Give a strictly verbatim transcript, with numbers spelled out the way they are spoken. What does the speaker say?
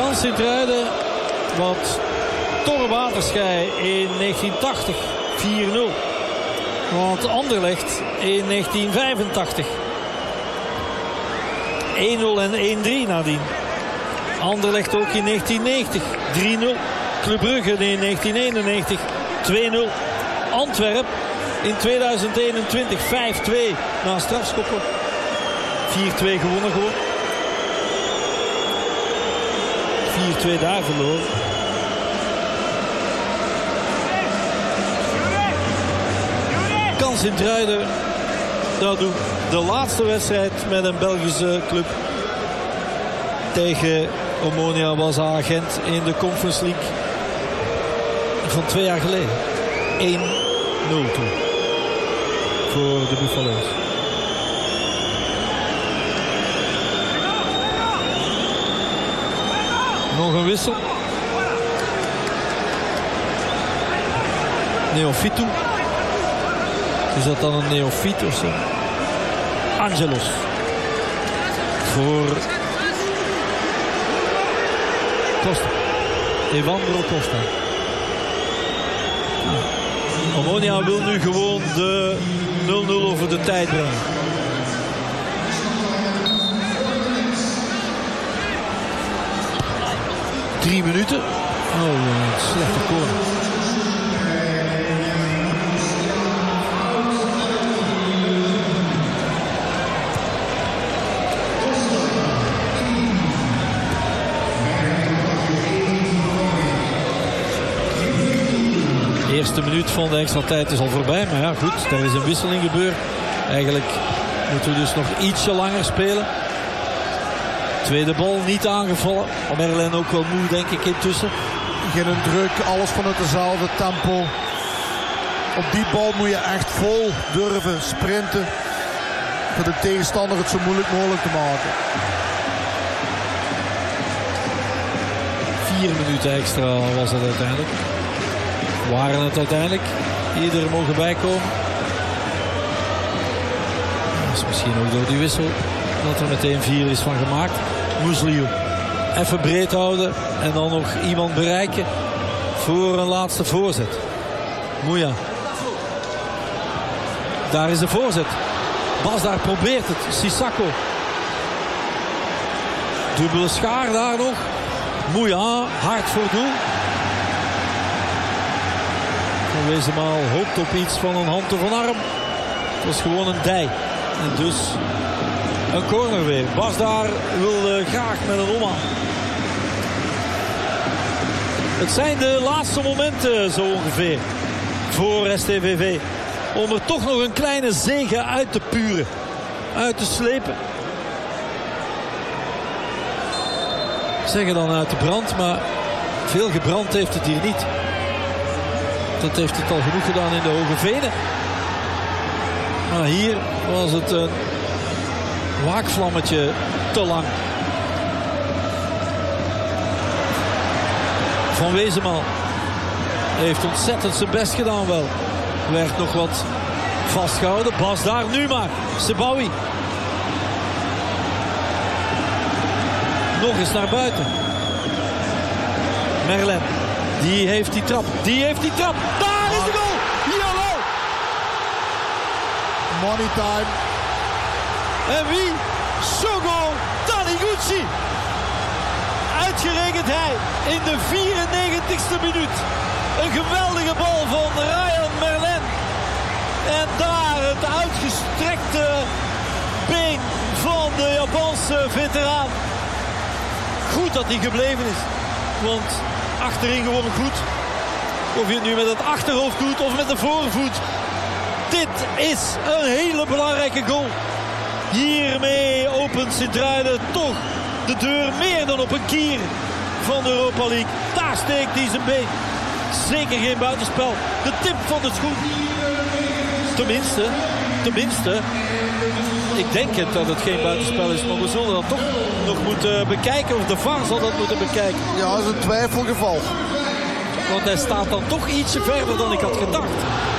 kan Sint-Truiden wat Torre Waterschei in negentien tachtig vier nul. Want Anderlecht in negentien vijfentachtig één nul en één drie nadien. Anderlecht ook in negentien negentig drie nul. Club Brugge in negentien eenennegentig twee nul. Antwerp in tweeduizend eenentwintig vijf twee na strafschoppen. vier twee gewonnen gewoon. vier twee daar verloren. Kan Sint-Truiden dat doen? De laatste wedstrijd met een Belgische club tegen Omonia was agent in de Conference League van twee jaar geleden. één nul toen voor de Buffalo's. Nog een wissel. Neofitu. Is dat dan een neofiet of zo? Angelos. Voor Costa. Evandro Costa. Omonia wil nu gewoon de nul nul over de tijd brengen. Drie minuten. Oh, een slechte corner. De eerste minuut van de extra tijd is al voorbij. Maar ja, goed, er is een wisseling gebeurd. Eigenlijk moeten we dus nog ietsje langer spelen. Tweede bal niet aangevallen. Merlin ook wel moe, denk ik, intussen. Geen druk, alles vanuit dezelfde tempo. Op die bal moet je echt vol durven sprinten. Voor de tegenstander het zo moeilijk mogelijk te maken. Vier minuten extra was het uiteindelijk. Waren het uiteindelijk. Iedereen mogen bijkomen. Dat is misschien ook door die wissel dat er meteen vier is van gemaakt. Musliu. Even breed houden. En dan nog iemand bereiken voor een laatste voorzet. Moeja. Daar is de voorzet. Bas daar probeert het. Sissako. Dubbele schaar daar nog. Moeja. Hard voor doel. Van Wezenmaal hoopt op iets van een hand of een arm. Het was gewoon een dij. En dus een corner weer. Bas daar wil graag met een omhaal. Het zijn de laatste momenten zo ongeveer voor S T V V. Om er toch nog een kleine zege uit te puren. Uit te slepen. Zeggen dan uit de brand, maar veel gebrand heeft het hier niet. Dat heeft het al genoeg gedaan in de Hoge Venen. Maar hier was het een waakvlammetje te lang. Van Wezenmaal heeft ontzettend zijn best gedaan wel. Werd nog wat vastgehouden. Bas daar nu maar. Sebawi. Nog eens naar buiten. Merlin. Die heeft die trap. Die heeft die trap. Daar is de goal. Jawel. Money time. En wie? Shogo Taniguchi. Uitgerekend hij in de vierennegentigste minuut. Een geweldige bal van Ryan Merlin. En daar het uitgestrekte been van de Japanse veteraan. Goed dat hij gebleven is. Want achterin gewoon goed. Of je het nu met het achterhoofd doet of met de voorvoet. Dit is een hele belangrijke goal. Hiermee opent Sint-Truiden toch de deur meer dan op een kier van de Europa League. Daar steekt hij zijn been. Zeker geen buitenspel. De tip van de schoen. Tenminste, tenminste. Ik denk het dat het geen buitenspel is. Maar we zullen dat toch nog moeten bekijken. Of de V A R zal dat moeten bekijken. Ja, dat is een twijfelgeval. Want hij staat dan toch ietsje verder dan ik had gedacht.